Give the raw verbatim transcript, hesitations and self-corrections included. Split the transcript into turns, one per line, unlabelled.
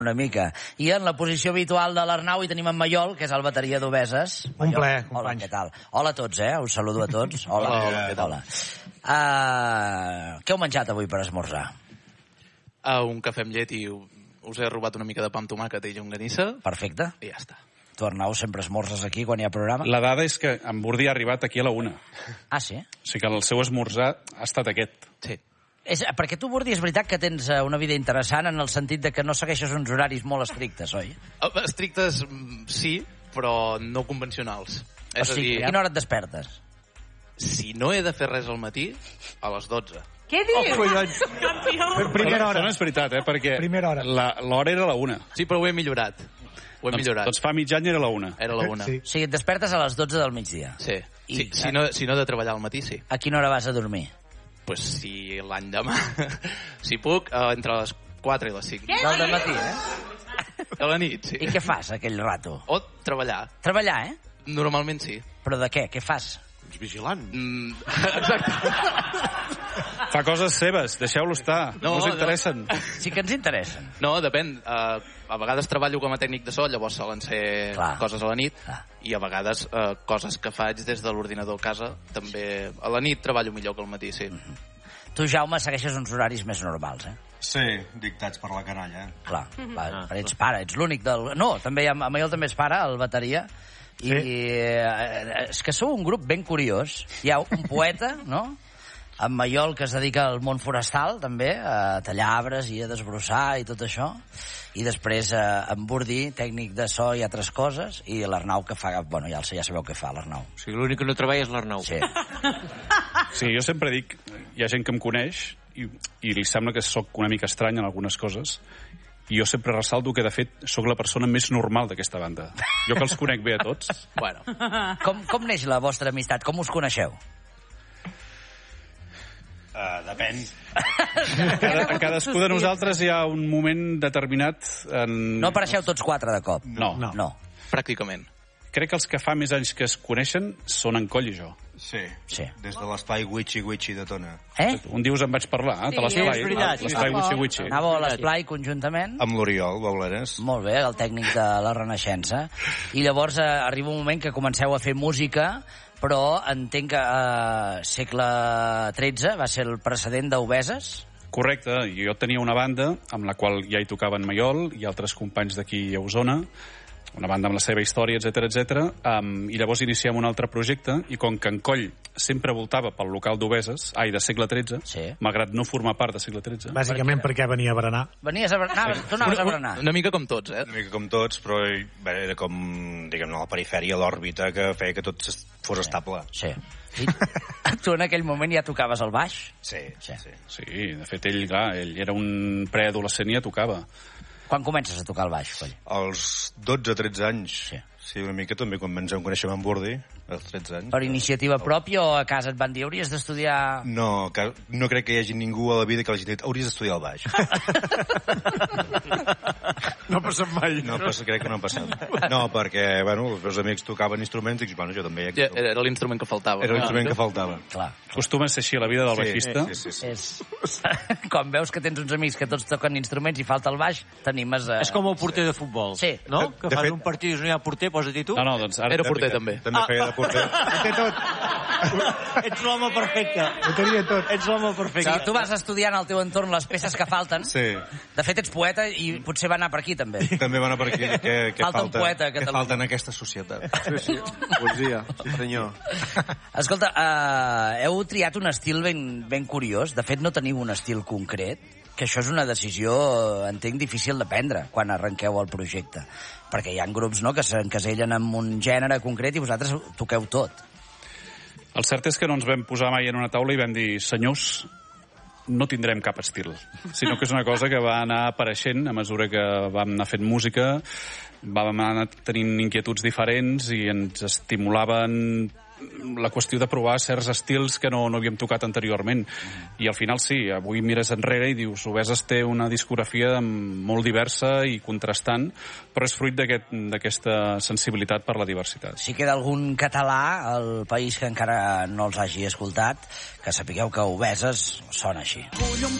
una mica. I en la posició habitual de l'Arnau hi tenim en Maiol, que és el bateria d'Obeses.
Un plaer,
Hola,
companys.
què tal? Hola a tots, eh? Us saludo a tots. Hola, hola, hola. Què tal? Uh, què heu menjat avui per esmorzar?
Uh, un cafè amb llet i us he robat una mica de pa amb tomàquet i llonganissa.
Perfecte.
I ja està.
Tu, Arnau, sempre esmorzes aquí quan hi ha programa?
La dada és que en Burdi ha arribat aquí a la una.
Ah, sí?
O sigui que el seu esmorzar ha estat aquest.
Sí.
És, perquè tu, Burdi, és veritat que tens uh, una vida interessant en el sentit de que no segueixes uns horaris molt estrictes, oi?
Uh, estrictes, mm, sí, però no convencionals.
O sigui, a quina hora et despertes?
Si no he de fer res al matí, a les dotze.
Què dius?
Oh, collons. Primera hora.
Però no és veritat, eh? Perquè
Primera hora.
la- l'hora era la una.
Sí, però ho he millorat. Ho he
Doncs,
millorat.
doncs fa mig any era la una.
Era la una.
Sí.
O sigui, et despertes a les dotze del migdia.
Sí.
I-
sí. Si, no, si no he de treballar al matí, sí.
A quina hora vas a dormir?
Pues si l'any demà... si puc, uh, entre les quatre i les cinc.
Del dematí, eh?
De la nit, sí.
I què fas, aquell rato?
O treballar.
Treballar, eh?
Normalment sí.
Però de què? Què fas?
Vigilant.
Mm, exacte.
Fa coses seves, deixeu-lo estar. No,
No,
us
no.
interessen.
Sí que ens interessen.
No, depèn. Uh, a vegades treballo com a tècnic de so, llavors solen ser
Clar.
coses a la nit,
Clar.
i a vegades uh, coses que faig des de l'ordinador a casa, també a la nit treballo millor que al matí, sí.
Tu, Jaume, segueixes uns horaris més normals, eh?
Sí, dictats per la canalla.
Clar, va, però ets pare, ets l'únic del... No, també hi ha, Maiol també és pare, el bateria, i
Sí.
eh, és que sou un grup ben curiós. Hi ha un poeta, no?, en Maiol, que es dedica al món forestal, també, a tallar arbres i a desbrossar i tot això, i després eh, en Burdi, tècnic de so i altres coses, i l'Arnau, que fa... Bueno, ja, ja sabeu què fa, l'Arnau.
O sigui, l'únic que no treballa és l'Arnau.
Sí.
Sí, jo sempre dic, hi ha gent que em coneix i, i li sembla que sóc una mica estrany en algunes coses, i jo sempre ressalto que, de fet, sóc la persona més normal d'aquesta banda. Jo que els conec bé a tots.
Bueno,
Com, com neix la vostra amistat? Com us coneixeu?
Uh, depèn.
Cada, a cadascú de nosaltres hi ha un moment determinat en...
No apareixeu tots quatre de cop?
No.
No.
No.
pràcticament.
Crec que els que fa més anys que es coneixen són en Coll i jo.
Sí.
Sí.
Des de l'espai Witchy Witchy de Tona.
Eh?
Un dia us en vaig parlar, eh, de
Sí,
l'esplai.
és veritat.
L'esplai
Sí.
Witchy Witchy.
Anàveu a l'esplai conjuntament?
Amb l'Oriol, Bauleres.
Molt bé, el tècnic de la Renaixença. I llavors eh, arriba un moment que comenceu a fer música, però entenc que eh, segle tretze va ser el precedent d'Obeses.
Correcte, jo tenia una banda amb la qual ja hi tocava en Maiol i altres companys d'aquí a Osona, una banda amb la seva història, etcètera, etcètera, um, i llavors iniciem un altre projecte, i com que en Coll sempre voltava pel local d'Obeses, ai, de segle tretze,
Sí.
malgrat no formar part de segle tretze,
Bàsicament perquè venia a berenar.
Venies a berenar, tu anaves a berenar.
Una mica com tots, eh?
Una mica com tots, però bé, era com, diguem-ne, a la perifèria, l'òrbita, que feia que tot es- fos estable.
Sí. I tu en aquell moment ja tocaves el baix?
Sí,
Sí.
sí. sí.
sí, de fet ell, clar, ell era un preadolescent i ja tocava.
Quan comences a tocar el baix, Coll?
Als dotze tretze anys.
Sí.
Sí, una mica també quan ens vam conèixer amb en Burdi, als tretze anys.
Per iniciativa pròpia o a casa et van dir hauries d'estudiar...
No, que, no crec que hi hagi ningú a la vida que l'hagi dit hauries d'estudiar el baix.
No ha passat mai.
No, passa, crec que no ha passat. No, perquè, bueno, els meus amics tocaven instruments i dic, bueno, jo també.
Ja, era era l'instrument que faltava.
Era l'instrument que faltava.
Clar.
Acostuma a ser així a la vida del baixista.
Sí, sí, sí.
És... Quan veus que tens uns amics que tots toquen instruments i falta el baix, t'animes a...
És com el porter de futbol,
Sí.
no?
De-
Que
de
fas
fet-
un partit i dius, no hi ha porter, posa-t'hi tu.
No, no, doncs ara...
Era porter,
De
també.
També feia de porter.
Ho té tot.
Ets l'home perfecte.
Ho tenia tot.
Ets l'home
O
perfecte.
sigui, tu vas estudiant al teu entorn les peces que falten.
Sí.
De fet, ets poeta i potser va anar per aquí, també.
També van a per aquí. Que, que
Falta un poeta a
que
Catalunya.
falta en aquesta societat.
Sí, sí. Poesia, sí senyor.
Escolta, uh, heu triat un estil ben, ben curiós. De fet, no teniu un estil concret, que això és una decisió, eh, entenc, difícil de prendre quan arrenqueu el projecte. Perquè hi ha grups, no?, que s'encasellen en un gènere concret i vosaltres toqueu tot.
El cert és que no ens vam posar mai en una taula i vam dir, senyors, no tindrem cap estil, sinó que és una cosa que va anar apareixent a mesura que vam anar fent música, vam anar tenint inquietuds diferents i ens estimulaven la qüestió de provar certs estils que no, no havíem tocat anteriorment. I al final sí, avui mires enrere i dius Obeses té una discografia molt diversa i contrastant, però és fruit d'aquesta aquest, sensibilitat per la diversitat.
Si queda algun català al país que encara no els hagi escoltat, que sapigueu que Obeses sona així.
Collons